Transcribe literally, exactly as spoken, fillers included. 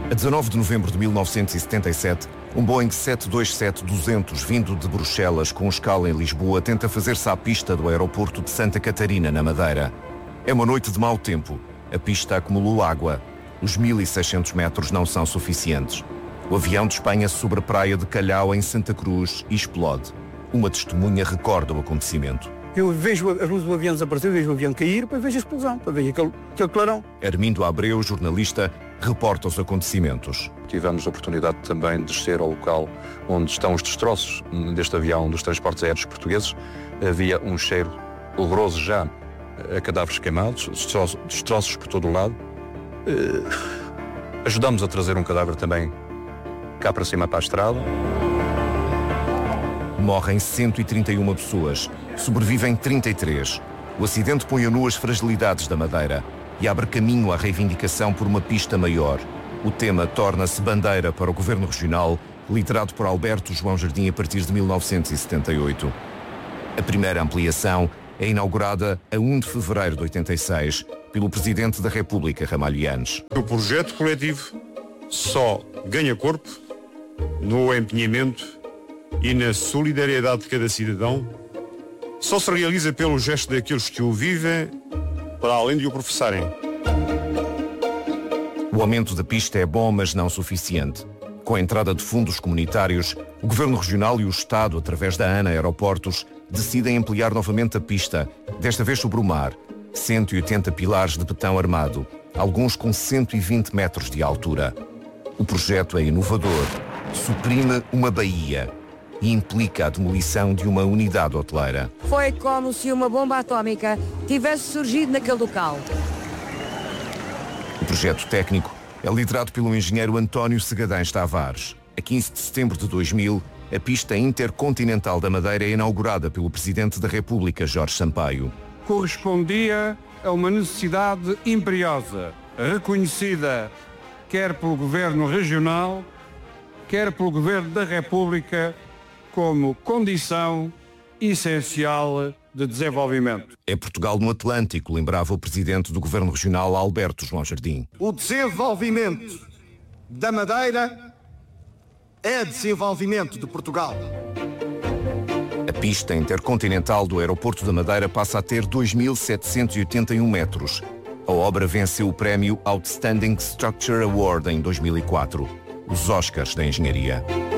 A dezanove de novembro de mil novecentos e setenta e sete, um Boeing sete dois sete duzentos vindo de Bruxelas com escala em Lisboa tenta fazer-se à pista do aeroporto de Santa Catarina, na Madeira. É uma noite de mau tempo. A pista acumulou água. Os mil e seiscentos metros não são suficientes. O avião despenha-se sobre a praia de Calhau, em Santa Cruz, e explode. Uma testemunha recorda o acontecimento. Eu vejo as luzes do avião desaparecer, vejo o avião cair, depois vejo a explosão, depois vejo aquele, aquele clarão. Armindo Abreu, jornalista, reporta os acontecimentos. Tivemos a oportunidade também de descer ao local onde estão os destroços deste avião dos transportes aéreos portugueses. Havia um cheiro horroroso já a cadáveres queimados, destroços, destroços por todo o lado. Uh, ajudamos a trazer um cadáver também cá para cima para a estrada. Morrem cento e trinta e uma pessoas, sobrevivem trinta e três. O acidente põe a nu as fragilidades da Madeira e abre caminho à reivindicação por uma pista maior. O tema torna-se bandeira para o Governo Regional, liderado por Alberto João Jardim a partir de mil novecentos e setenta e oito. A primeira ampliação é inaugurada a um de fevereiro de oitenta e seis pelo Presidente da República, Ramalho Yanes. O projeto coletivo só ganha corpo no empenhamento e na solidariedade de cada cidadão, só se realiza pelo gesto daqueles que o vivem, para além de o professarem. O aumento da pista é bom, mas não suficiente. Com a entrada de fundos comunitários, o Governo Regional e o Estado, através da ANA Aeroportos, decidem ampliar novamente a pista, desta vez sobre o mar. cento e oitenta pilares de betão armado, alguns com cento e vinte metros de altura. O projeto é inovador, suprime uma baía e implica a demolição de uma unidade hoteleira. Foi como se uma bomba atómica tivesse surgido naquele local. O projeto técnico é liderado pelo engenheiro António Segadães Tavares. A quinze de setembro de dois mil, a pista intercontinental da Madeira é inaugurada pelo Presidente da República, Jorge Sampaio. Correspondia a uma necessidade imperiosa, reconhecida quer pelo Governo Regional, quer pelo Governo da República, como condição essencial de desenvolvimento. É Portugal no Atlântico, lembrava o Presidente do Governo Regional, Alberto João Jardim. O desenvolvimento da Madeira é desenvolvimento de Portugal. A pista intercontinental do aeroporto da Madeira passa a ter dois mil setecentos e oitenta e um metros. A obra venceu o prémio Outstanding Structure Award em dois mil e quatro, os Oscars da Engenharia.